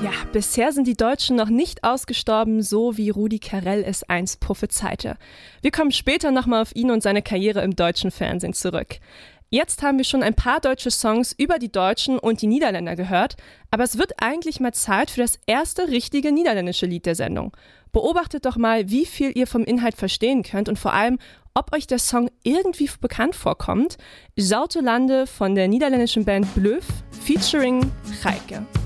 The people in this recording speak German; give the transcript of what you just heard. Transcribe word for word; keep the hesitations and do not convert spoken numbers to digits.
Ja, bisher sind die Deutschen noch nicht ausgestorben, so wie Rudi Carrell es einst prophezeite. Wir kommen später nochmal auf ihn und seine Karriere im deutschen Fernsehen zurück. Jetzt haben wir schon ein paar deutsche Songs über die Deutschen und die Niederländer gehört, aber es wird eigentlich mal Zeit für das erste richtige niederländische Lied der Sendung. Beobachtet doch mal, wie viel ihr vom Inhalt verstehen könnt und vor allem, ob euch der Song irgendwie bekannt vorkommt. Zoute Lande von der niederländischen Band Bluff featuring Heike.